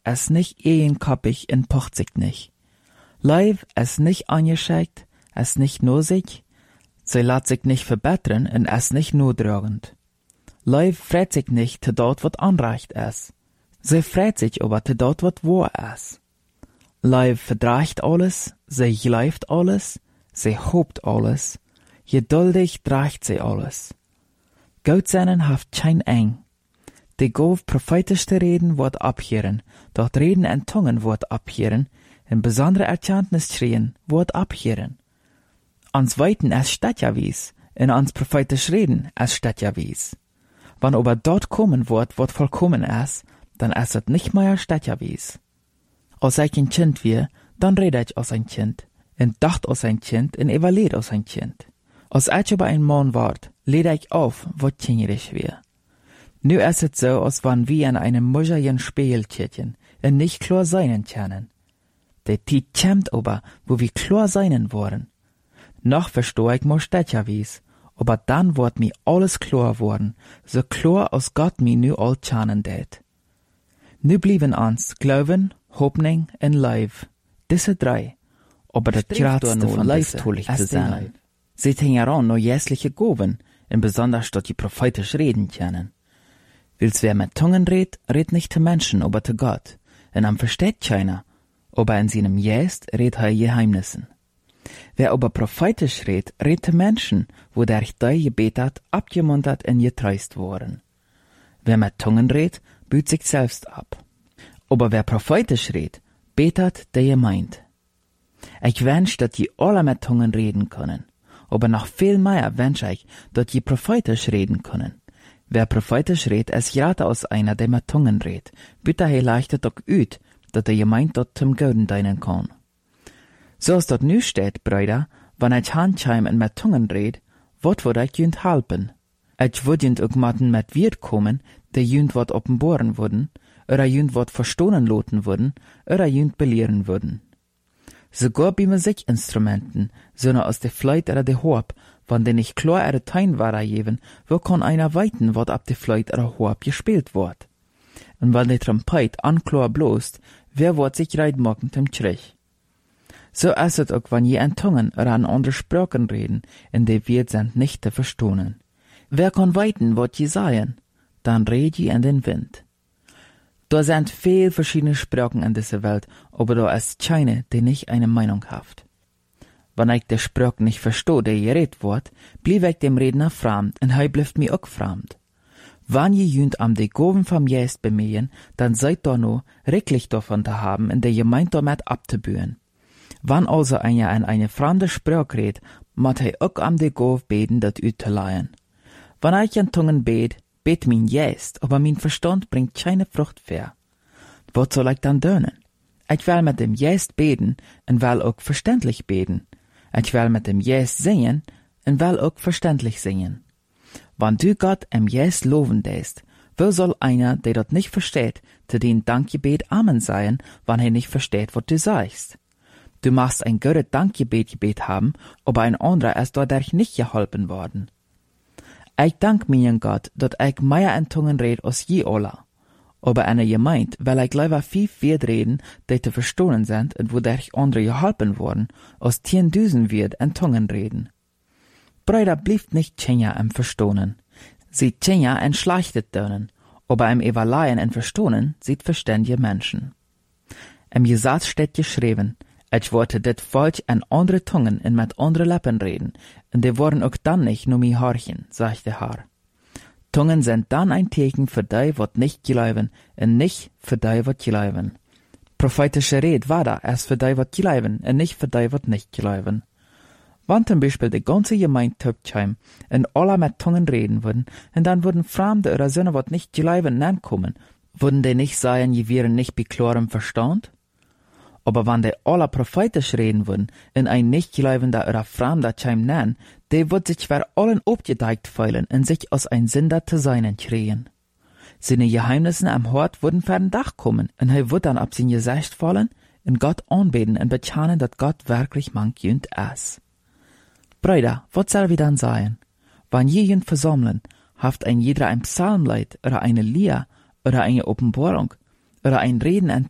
es nicht eenkoppig en pocht sich nicht. Leib es nicht angeschickt, es nicht nosig, sie lässt sich nicht verbessern en es nicht notdragend. Leib freut sich nicht te dort wat anrecht es. Sie freut sich aber te dort wat wahr es. Leib verdraagt alles, sie gleift alles, sie hoopt alles, geduldig draagt sie alles. Goudsennen haft kein eng. Die gov prophetische Reden wordt abhören, dort Reden en Tungen wordt abhören, en besondere Erkenntnis schrien wordt abhören. Ans Weiten es steht ja wies, en ans prophetisch Reden es steht ja wies. Wann aber dort kommen wird, wat vollkommen es, dann es het nicht mehr steht ja wies. Als ich ein Kind wie, dann rede ich als ein Kind, en dacht als ein Kind, en evaluiert als ein Kind. Als ich aber ein Mann ward, lede ich auf, wat kingerig wie. Nu ist es so, als wann wir in einem muscheligen Spieltierchen en nicht klar seinen können. Der Tiet kämmt aber, wo wir klar seinen wollen. Noch versteh ich mir steht ja wies, aber dann wird mir alles klar worden, so klar als Gott mir nu all kennen det. Nu blieben uns Glauben, Hoffnung en Leib. Diese drei. Aber das Gradste von leibtulich zu sein. Sie hängen an no jässliche Goven, en besonders dort die prophetisch reden kennen. Wils wer mit Tungen red nicht zu Menschen, aber zu Gott. En am versteht keiner, aber in seinem Jäst red Geheimnissen. Wer aber prophetisch red zu Menschen, wo der die gebetet, abgemuntert en getreust worden. Wer mit Tungen red, büht sich selbst ab. Aber wer prophetisch red, betet der gemeint. Ich wünsch, dass die alle mit Tungen reden können. Aber noch viel mehr wünsch ich, dass die prophetisch reden können. Wer prophetisch red, es gerade aus einer, der mit Tungen red, bitte he leichtet doch üt, dass der gemeint dort zum Göden deinen kann. So als dort nu steht, Brüder, wenn ich handscheim en mit Tungen red, wat würd ich jünd halpen? Ich würd jünd auch matten mit Wirt kommen, der jünd wat offenboren würden, oder jünd wat verstohlen loten würden, oder jünd belehren würden. Sogar bei Musikinstrumenten, sondern aus der Flöte oder der Horb, wenn den nicht klar ihre Teinware geben, wo kann einer weiten, wat ab der Flöte oder Horb gespielt wird. Und wenn der Trompet anklar bloßt, wer wird sich reitmachen zum Schrich. So ist es auch, wenn je an Tungen oder an andere Sprachen reden, in der wir sind nicht zu verstohlen. Wer kann weiten, wat je sagen? Dann red je in den Wind. Da sind viel verschiedene Sprachen in dieser Welt, aber da ist keine, die nicht eine Meinung hat. Wenn ich die Sprache nicht verstehe, die geredet wird, blieb ich dem Redner fremd, und er bleibt mir auch fremd. Wenn je jünd am die Goven vom Jäst bemühen, dann seid da nur wirklich davon zu haben, in der Gemeinde damit abzubühen. Wenn also einer an eine fremde Sprache redet, muss er auch am die Gov beten, dat ut zu leihen. Wenn ich an Tungen bet mein Jäst, aber mein Verstand bringt keine Frucht mehr. Was soll ich dann tun? Ich will mit dem Jäst beten und will auch verständlich beten. Ich will mit dem Jäst singen und will auch verständlich singen. Wenn du Gott im Jäst loben lässt, wo soll einer, der das nicht versteht, zu den Dankgebet Amen sagen, wenn er nicht versteht, was du sagst? Du machst ein gutes Dankgebet haben, aber ein anderer ist dadurch nicht geholfen worden. Ich dank mir Gott, dass ich mehr in Tungen red als je alle. Aber eine Gemeinde will ich lieber 5 Wörter reden, die zu verstehen sind und wodurch andere geholfen worden, als 10.000 Wörter in Tungen reden. Brüder blieft nicht tschenja im Verstohnen. Sie tschenja en schlechtet dönen, aber im Evaluieren en Verstohnen sieht verständige Menschen. Im Gesetz steht geschrieben, ich wollte dit Volk an andere Tungen und mit andere Lippen reden, und die wollen auch dann nicht nur mi horchen, sagt der Herr. Tungen sind dann ein Zeichen für die, wat nicht glauben, und nicht für die, wat glauben. Prophetische Red war da erst für die, wat glauben, und nicht für die, wat nicht glauben. Wenn zum Beispiel die ganze Gemeinde töpfheim und alle mit Tungen reden würden, und dann würden Fremde oder Söhne, wat nicht glauben, ankommen, würden die nicht sagen, je wären nicht bei klarem Verstand? Aber wenn die alle prophetisch reden würden, in ein nicht-glaubender oder fremder Scheim nennen, der wird sich für allen abgedeckt fühlen und sich als ein Sünder zu sein kriegen. Seine Geheimnisse am Hort würden für den Dach kommen, und er wird dann ab sein Gesicht fallen und Gott anbeten und bekennen, dass Gott wirklich manchjünd ist. Brüder, was soll wir dann sagen? Wenn jemand versammeln, haft ein jeder ein Psalmlied oder eine Lied oder eine Offenbarung oder ein Reden an